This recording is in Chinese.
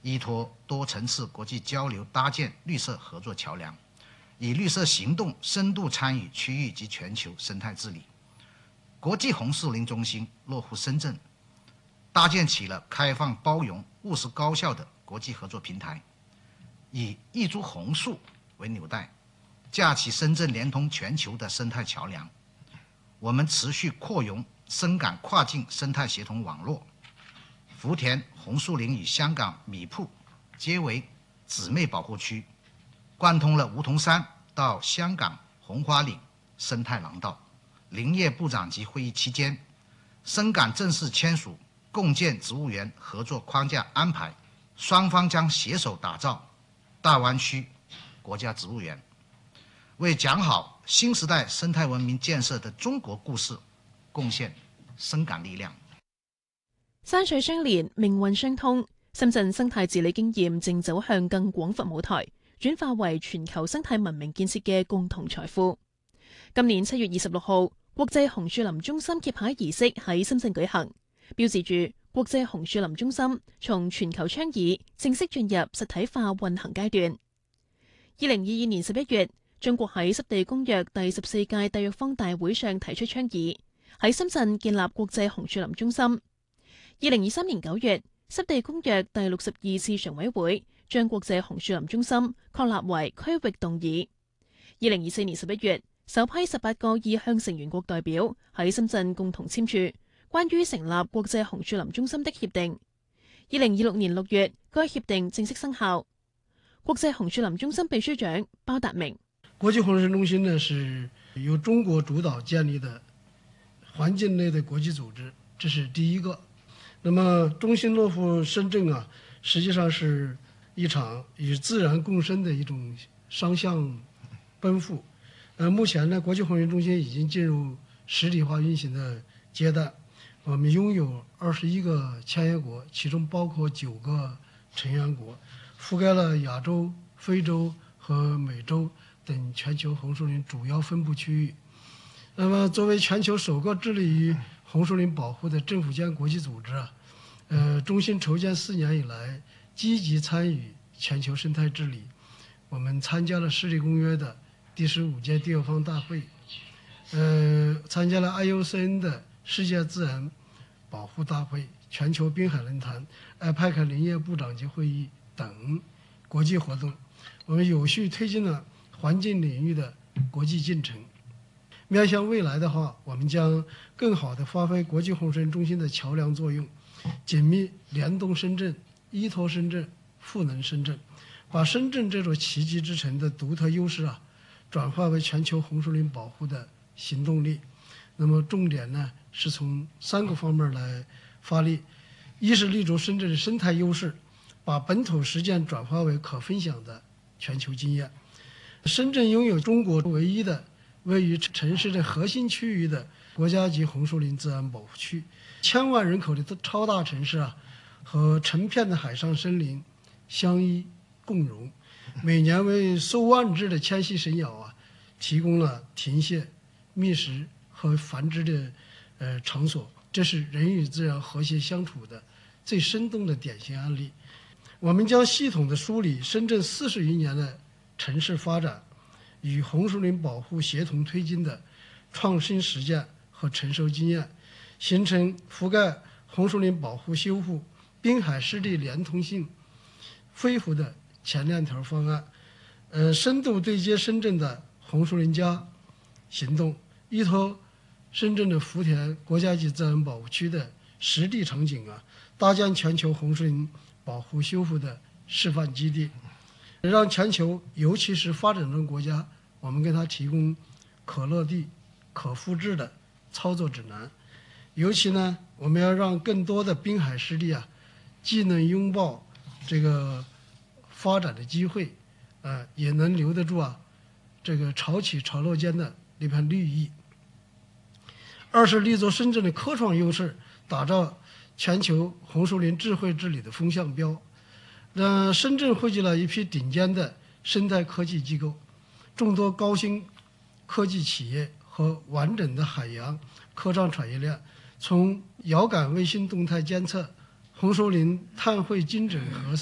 依托多层次国际交流，搭建绿色合作桥梁，以绿色行动深度参与区域及全球生态治理。国际红树林中心落户深圳，搭建起了开放包容、务实高效的国际合作平台，以一株红树为纽带，架起深圳连通全球的生态桥梁。我们持续扩容深港跨境生态协同网络，福田红树林与香港米埔皆为姊妹保护区，贯通了梧桐山到香港红花岭生态廊道。林业部长级会议期间，深港正式签署共建植物园合作框架安排，双方将携手打造大湾区国家植物园，为讲好新时代生态文明建設的中國故事貢獻深港力量。 山水相連，命運相通，深圳生態治理經驗正走向更廣闊舞台，轉化為全球生態文明建設嘅共同財富。今年7月26號，國際紅樹林中心揭牌儀式喺深圳舉行，標誌住國際紅樹林中心從全球倡議正式進入實體化運行階段。2022年11月，中國喺濕地公約第14屆締約方大會上提出倡議，喺深圳建立國際紅樹林中心。2023年9月，濕地公約第62次常委會將國際紅樹林中心確立為區域動議。2024年11月，首批18個意向成員國代表喺深圳共同簽署關於成立國際紅樹林中心的協定。2026年6月，該協定正式生效。國際紅樹林中心秘書長包達明： 國際紅樹林中心呢是由中國主導建立的環境類的國際組織，這是第一個。那麼中心落戶深圳啊，實際上是一場與自然共生的一種雙向奔赴。目前呢，國際紅樹林中心已經進入實體化運行的階段。我們擁有21個簽約國，其中包括9個成員國，覆蓋了亞洲、非洲和美洲等全球紅樹林主要分布區域。那麼，作為全球首個致力於紅樹林保護的政府間國際組織啊，中心籌建4年以來，積極參與全球生態治理。我們參加了濕地公約的第15屆締約方大會，參加了 IUCN 的世界自然保護大會、全球濱海論壇、IPAC 林業部長級會議等國際活動，我們有序推進了環境領域的國際進程。面向未來的話，我們將更好地發揮國際紅樹林中心的橋梁作用，緊密聯動深圳，依託深圳，賦能深圳，把深圳這座奇蹟之城的獨特優勢啊，轉化為全球紅樹林保護的行動力。那麼重點呢，是從3個方面來發力：一是立足深圳的生態優勢，把本土實踐轉化為可分享的全球經驗。深圳擁有中國唯一的位於城市的核心區域的國家級紅樹林自然保護區，1000萬人口的超大城市啊，和成片的海上森林相依共榮，每年為數萬只的遷徙神鳥啊，提供了停歇、覓食和繁殖的場所，這是人與自然和諧相處的最生動的典型案例。我們將系統的梳理深圳40餘年的城市發展與紅樹林保護協同推進的創新實踐和成熟經驗，形成覆蓋紅樹林保護修復、濱海濕地連通性恢復的前鏈條方案，深度對接深圳的紅樹林加行動，依託深圳的福田國家級自然保護區的實地場景啊，搭建全球紅樹林保護修復的示範基地，讓全球尤其是發展中國家，我們給它提供可落地、可複製的操作指南。尤其呢，我們要讓更多的濱海濕地啊，既能擁抱這個發展的機會，也能留得住啊這個潮起潮落間的那片綠意。二是立足深圳的科創優勢，打造全球紅樹林智慧治理的風向標。深圳匯集了一批頂尖的生態科技機構，眾多高新科技企業和完整的海洋科創產業鏈，從遙感衛星動態監測、紅樹林碳匯精準核算、